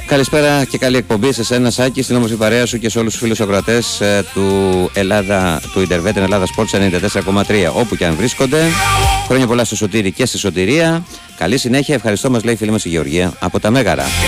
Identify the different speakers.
Speaker 1: Καλησπέρα και καλή εκπομπή σε εσένα, Σάκη, στην όμορφη παρέα σου και σε όλους τους φίλους ακροατές του Ιντερβέτ Ελλάδα Sports 94,3, όπου και αν βρίσκονται. Χρόνια πολλά στο Σωτήρι και στη Σωτηρία. Καλή συνέχεια, ευχαριστώ, μας λέει η φίλη μας η Γεωργία από τα Μέγαρα.